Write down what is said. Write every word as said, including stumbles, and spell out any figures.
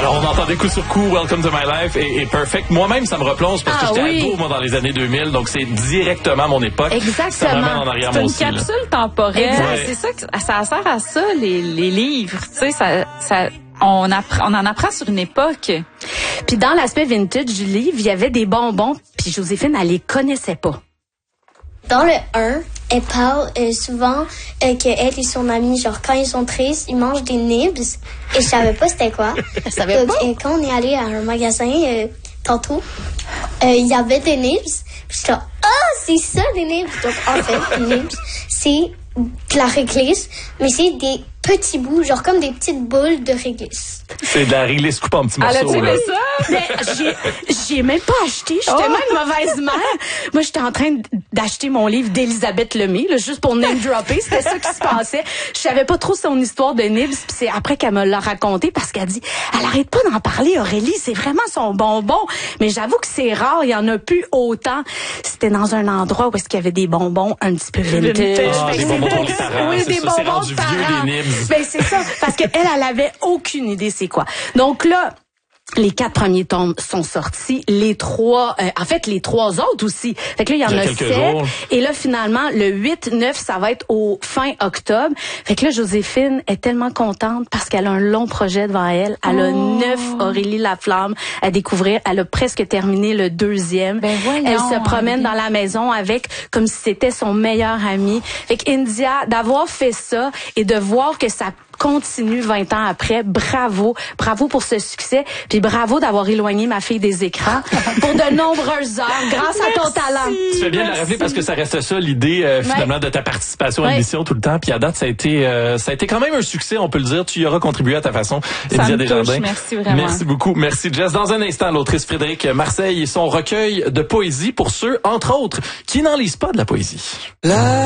Alors, on entendait coup sur coup Welcome to My Life et, et Perfect. Moi-même, ça me replonge parce Ah, que j'étais oui. ado, moi, dans les années deux mille. Donc, c'est directement mon époque. Exactement. Ça m'amène en arrière, C'est moi une aussi. là. capsule temporelle. Exact. C'est ça que ça sert à ça, les, les livres. Tu sais, ça, ça, on apprend, on en apprend sur une époque. Puis dans l'aspect vintage du livre, il y avait des bonbons, puis Joséphine, elle les connaissait pas. Dans le un, elle parle euh, souvent euh, qu'elle et son amie, genre quand ils sont tristes, ils mangent des nibs. Et je savais pas c'était quoi. Elle savait Donc, pas? euh, quand on est allé à un magasin euh, tantôt, euh, il y avait des nibs. Puis j'étais ah, oh, c'est ça des nibs. Donc en fait, les nibs, c'est de la réglisse, mais c'est des petits bouts, genre comme des petites boules de réglisse. C'est de la réglisse coupée en petits Elle a morceaux. dit là. mais ça? Mais j'ai, j'ai même pas acheté. J'étais Oh. même une mauvaise mère. Moi, j'étais en train d'acheter mon livre d'Elisabeth Lemay, là, juste pour name dropper. C'était ça qui se passait. Je savais pas trop son histoire de Nibs, puis c'est après qu'elle me l'a raconté parce qu'elle dit, elle arrête pas d'en parler, Aurélie. C'est vraiment son bonbon. Mais j'avoue que c'est rare. Il y en a plus autant. C'était dans un endroit où est-ce qu'il y avait des bonbons un petit peu vintage. Ah, Fait des que bonbons c'est- pour les parents, Oui, c'est des ça, c'est bonbons rendu de vieux, parents. des Nibs. Ben, c'est ça. Parce qu'elle, elle avait aucune idée c'est quoi. Donc là, les quatre premiers tomes sont sortis. Les trois, euh, en fait, les trois autres aussi. Fait que là, il y en Il y a a quelques sept. jours. Et là, finalement, le huit, neuf, ça va être au fin octobre. Fait que là, Joséphine est tellement contente parce qu'elle a un long projet devant elle. Elle a Oh. neuf Aurélie Laflamme à découvrir. Elle a presque terminé le deuxième. Ben voyons, elle se promène Aurélie. dans la maison avec comme si c'était son meilleur ami. Fait que India, d'avoir fait ça et de voir que ça continue vingt ans après, bravo. Bravo pour ce succès. Puis bravo d'avoir éloigné ma fille des écrans pour de nombreuses heures grâce à ton talent. Tu fais bien de la rappeler parce que ça reste ça l'idée euh, finalement de ta participation à Ouais. l'émission tout le temps. Puis à date, ça a été euh, ça a été quand même un succès, on peut le dire. Tu y auras contribué à ta façon. Ça India me touche, Desjardins. merci vraiment. Merci beaucoup. Merci Jess. Dans un instant, l'autrice Frédéric Marseille et son recueil de poésie pour ceux, entre autres, qui n'en lisent pas de la poésie.